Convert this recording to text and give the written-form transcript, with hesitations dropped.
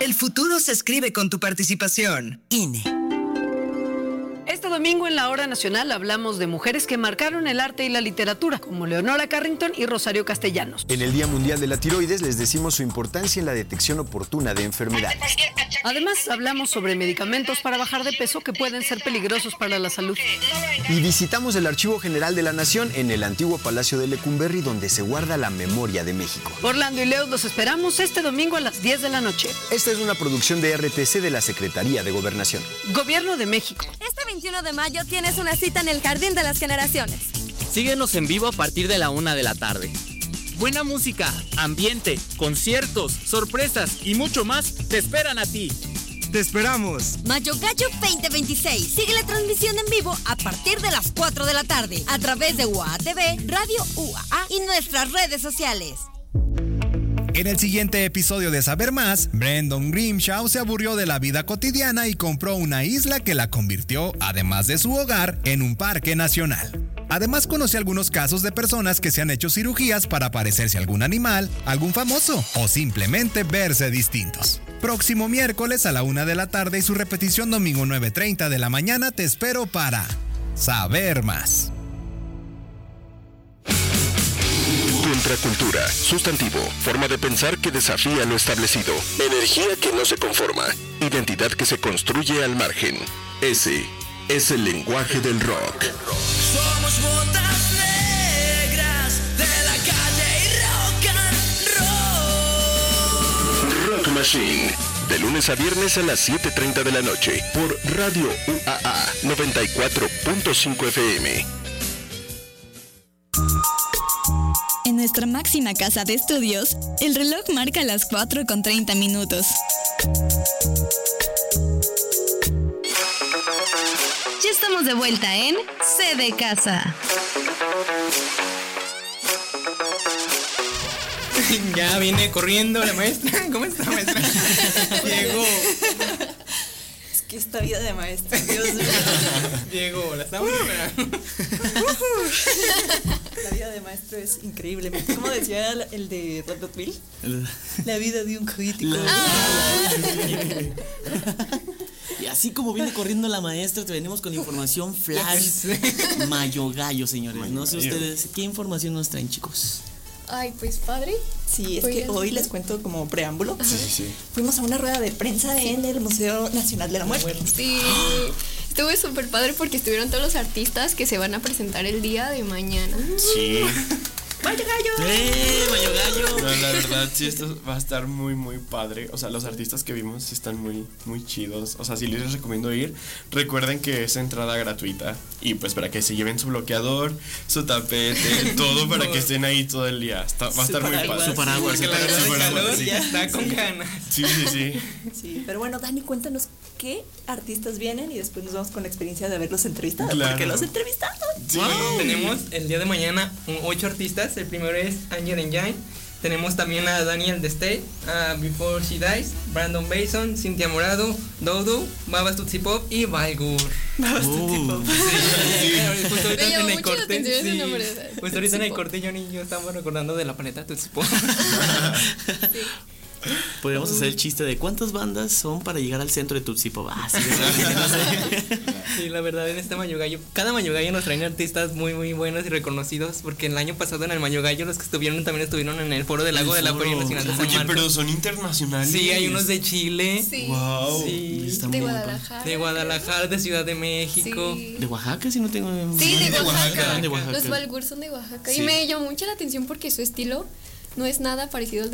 El futuro se escribe con tu participación. INE. Este domingo en la Hora Nacional hablamos de mujeres que marcaron el arte y la literatura, como Leonora Carrington y Rosario Castellanos. En el Día Mundial de la Tiroides les decimos su importancia en la detección oportuna de enfermedades. Además, hablamos sobre medicamentos para bajar de peso que pueden ser peligrosos para la salud. Y visitamos el Archivo General de la Nación en el antiguo Palacio de Lecumberri, donde se guarda la memoria de México. Orlando y Leo los esperamos este domingo a las 10 de la noche. Esta es una producción de RTC de la Secretaría de Gobernación. Gobierno de México. Este 21 de mayo tienes una cita en el Jardín de las Generaciones. Síguenos en vivo a partir de la 1 de la tarde. Buena música, ambiente, conciertos, sorpresas y mucho más te esperan a ti. ¡Te esperamos! Mayo Gallo 2026. Sigue la transmisión en vivo a partir de las 4 de la tarde a través de UAA TV, Radio UAA y nuestras redes sociales. En el siguiente episodio de Saber Más, Brendan Grimshaw se aburrió de la vida cotidiana y compró una isla que la convirtió, además de su hogar, en un parque nacional. Además, conoce algunos casos de personas que se han hecho cirugías para parecerse a algún animal, algún famoso o simplemente verse distintos. Próximo miércoles a la 1 de la tarde y su repetición domingo 9:30 de la mañana te espero para Saber Más. Contracultura, sustantivo, forma de pensar que desafía lo establecido, energía que no se conforma, identidad que se construye al margen. Ese es el lenguaje del rock. Somos botas negras de la calle y rock and roll. Rock Machine, de lunes a viernes a las 7:30 de la noche, por Radio UAA 94.5 FM. En nuestra máxima casa de estudios, el reloj marca las 4:30. Ya estamos de vuelta en C de Casa. Ya viene corriendo la maestra. ¿Cómo está, maestra? Llegó. Es que esta vida de maestra, Dios mío. Llegó, la estamos esperando. La vida de maestro es increíble. ¿Cómo decía el de Ratatouille? La vida de un crítico. Y así como viene corriendo la maestra, te venimos con información flash. Mayo Gallo, señores. No sé ustedes, ¿qué información nos traen, chicos? Ay, pues padre. Sí, es que hoy les cuento como preámbulo. Sí. Fuimos a una rueda de prensa en el Museo Nacional de la Muerte. Sí. Estuvo súper padre porque estuvieron todos los artistas que se van a presentar el día de mañana. Sí. ¡Mayo Gallo! ¡Mayo Gallo! No, la verdad, sí, esto va a estar muy, muy padre. O sea, los artistas que vimos están muy, muy chidos. O sea, sí les recomiendo ir. Recuerden que es entrada gratuita. Y pues para que se lleven su bloqueador, su tapete, todo para que estén ahí todo el día. Va a estar muy padre. Su paraguas. Porque la verdad el calor ya está con ganas. Sí. Sí, pero bueno, Dani, cuéntanos qué artistas vienen y después nos vamos con la experiencia de haberlos entrevistado. Claro. Porque los entrevistamos. Sí. Wow. Tenemos el día de mañana 8 artistas. El primero es Angel Engine. Tenemos también a Daniel Destey, a Before She Dies, Brandon Bason, Cintia Morado, Dodo, Babas Tutsi Pop y Balgur. Babas Tutsi Pop. Sí. Justo ahorita en el corte. Sí. Justo ahorita en el corte Johnny y yo estamos recordando de la paleta Tutsi Pop. Sí. Podríamos hacer el chiste de ¿cuántas bandas son para llegar al centro de Tutsi Pop? Sí, la verdad en este Mayo Gallo, cada Mayo Gallo nos traen artistas muy muy buenos y reconocidos, porque el año pasado en el Mayo Gallo los que estuvieron también estuvieron en el foro del lago de la Feria Nacional de San Marcos. Oye, pero son internacionales. Sí, hay unos de Chile. Sí. Wow. Sí. De Guadalajara. De Guadalajara, de Ciudad de México. Sí. ¿De Oaxaca? Si no tengo. Sí, de Oaxaca. Los Balgur son de Oaxaca. Sí. Y me llamó mucho la atención porque su estilo no es nada parecido al